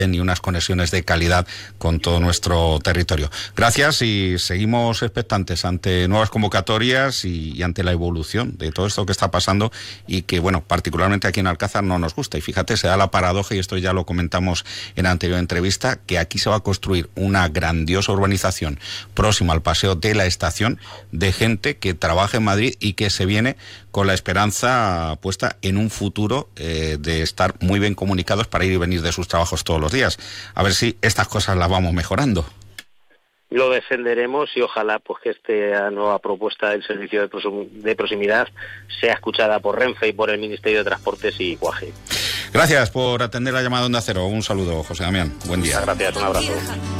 y unas conexiones de calidad con todo nuestro territorio. Gracias y seguimos expectantes ante nuevas convocatorias y ante la evolución de todo esto que está pasando y que, bueno, particularmente aquí en Alcázar no nos gusta. Y fíjate, se da la paradoja, y esto ya lo comentamos en la anterior entrevista, que aquí se va a construir una grandiosa urbanización próxima al Paseo de la Estación de gente que trabaja en Madrid y que se viene con la esperanza puesta en un futuro de estar muy bien comunicados para ir y venir de sus trabajos todos los días. A ver si estas cosas las vamos mejorando. Lo defenderemos y ojalá pues que esta nueva propuesta del servicio de proximidad sea escuchada por Renfe y por el Ministerio de Transportes y cuaje. Gracias por atender la llamada de Onda Cero. Un saludo, José Damián. Buen día. Gracias, un abrazo.